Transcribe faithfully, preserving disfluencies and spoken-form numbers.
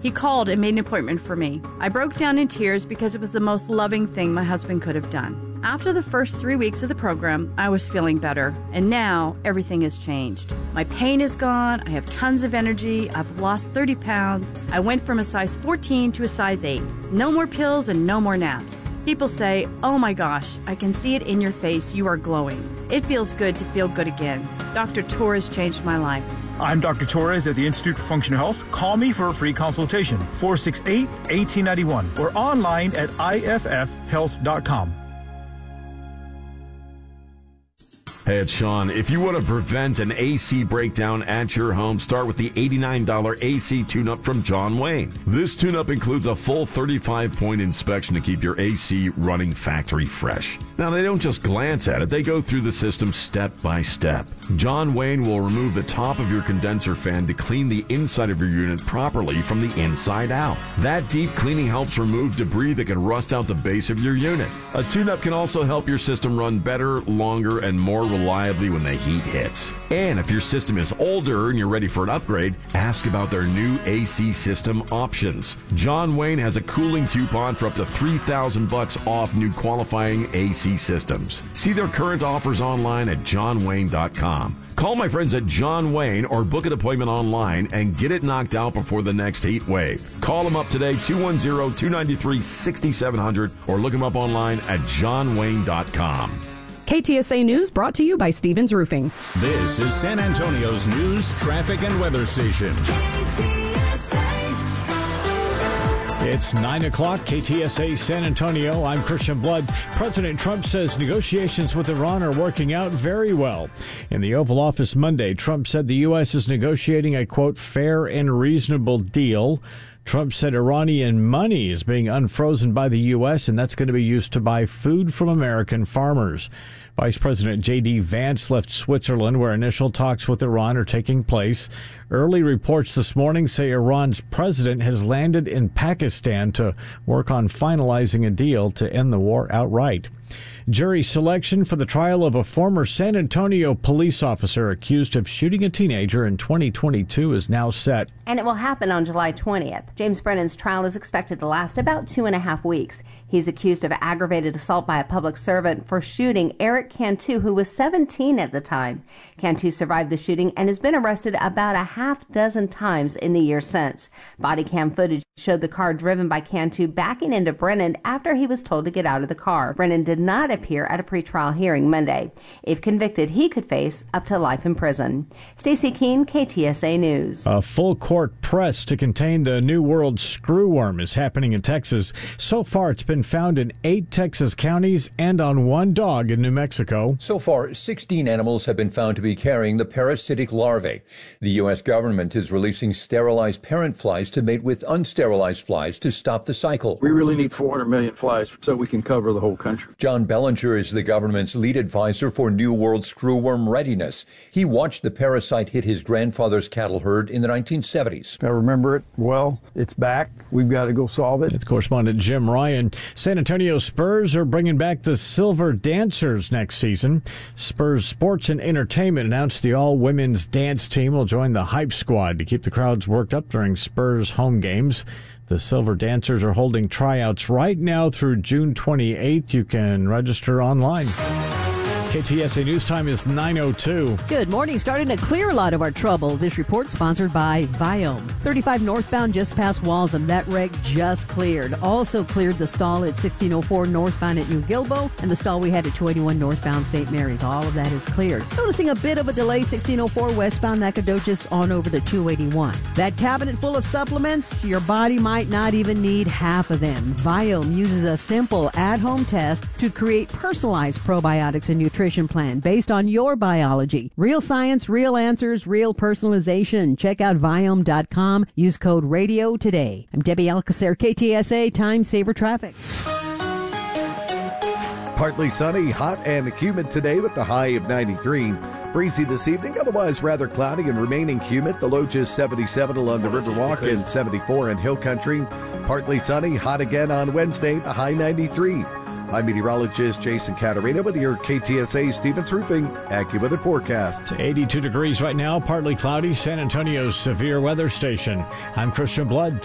He called and made an appointment for me. I broke down in tears because it was the most loving thing my husband could have done. After the first three weeks of the program, I was feeling better, and now everything has changed. My pain is gone, I have tons of energy, I've lost thirty pounds, I went from a size fourteen to a size eight. No more pills and no more naps. People say, oh my gosh, I can see it in your face, you are glowing. It feels good to feel good again. Doctor Torres changed my life. I'm Doctor Torres at the Institute for Functional Health. Call me for a free consultation, four six eight, one eight nine one, or online at I F F health dot com. Hey, it's Sean. If you want to prevent an A C breakdown at your home, start with the eighty-nine dollars A C tune-up from John Wayne. This tune-up includes a full thirty-five point inspection to keep your A C running factory fresh. Now, they don't just glance at it. They go through the system step by step. John Wayne will remove the top of your condenser fan to clean the inside of your unit properly from the inside out. That deep cleaning helps remove debris that can rust out the base of your unit. A tune-up can also help your system run better, longer, and more reliably when the heat hits. And if your system is older and you're ready for an upgrade, ask about their new A C system options. John Wayne has a cooling coupon for up to three thousand bucks off new qualifying A C systems. See their current offers online at john wayne dot com. Call my friends at John Wayne or book an appointment online and get it knocked out before the next heat wave. Call them up today, two one zero, two nine three, six seven zero zero, or look them up online at john wayne dot com. K T S A News brought to you by Stevens Roofing. This is San Antonio's news, traffic, and weather station. K T S A. It's nine o'clock, K T S A San Antonio. I'm Christian Blood. President Trump says negotiations with Iran are working out very well. In the Oval Office Monday, Trump said the U S is negotiating a, quote, fair and reasonable deal. Trump said Iranian money is being unfrozen by the U S, and that's going to be used to buy food from American farmers. Vice President J D. Vance left Switzerland, where initial talks with Iran are taking place. Early reports this morning say Iran's president has landed in Pakistan to work on finalizing a deal to end the war outright. Jury selection for the trial of a former San Antonio police officer accused of shooting a teenager in twenty twenty-two is now set. And it will happen on July twentieth. James Brennan's trial is expected to last about two and a half weeks. He's accused of aggravated assault by a public servant for shooting Eric Cantu, who was seventeen at the time. Cantu survived the shooting and has been arrested about a half dozen times in the year since. Body cam footage showed the car driven by Cantu backing into Brennan after he was told to get out of the car. Brennan did not appear at a pretrial hearing Monday. If convicted, he could face up to life in prison. Stacey Keene, K T S A News. A full-court press to contain the New World screwworm is happening in Texas. So far, it's been found in eight Texas counties and on one dog in New Mexico. So far, sixteen animals have been found to be carrying the parasitic larvae. The U S government is releasing sterilized parent flies to mate with unsterilized flies to stop the cycle. We really need four hundred million flies so we can cover the whole country. John Bellinger is the government's lead advisor for New World screwworm readiness. He watched the parasite hit his grandfather's cattle herd in the nineteen seventies. I remember it well. It's back. We've got to go solve it. It's correspondent Jim Ryan. San Antonio Spurs are bringing back the Silver Dancers next season. Spurs Sports and Entertainment announced the all-women's dance team will join the Hype Squad to keep the crowds worked up during Spurs home games. The Silver Dancers are holding tryouts right now through June twenty-eighth. You can register online. K T S A News Time is nine oh two. Good morning. Starting to clear a lot of our trouble. This report sponsored by Viome. thirty-five northbound just past Walsham. That wreck just cleared. Also cleared the stall at sixteen oh four northbound at New Gilbo and the stall we had at two eighty-one northbound Saint Mary's. All of that is cleared. Noticing a bit of a delay, sixteen oh four westbound Nacogdoches on over to two eighty-one. That cabinet full of supplements, your body might not even need half of them. Viome uses a simple at-home test to create personalized probiotics and nutrition plan based on your biology. Real science, real answers, real personalization. Check out Viome dot com. Use code RADIO today. I'm Debbie Alcacer, K T S A Time Saver Traffic. Partly sunny, hot and humid today with the high of ninety-three. Breezy this evening, otherwise rather cloudy and remaining humid. The low just seventy-seven along the Riverwalk and seventy-four in Hill Country. Partly sunny, hot again on Wednesday, the high ninety-three. I'm meteorologist Jason Caterina with your K T S A Stevens Roofing AccuWeather forecast. It's eighty-two degrees right now, partly cloudy, San Antonio's severe weather station. I'm Christian Blood.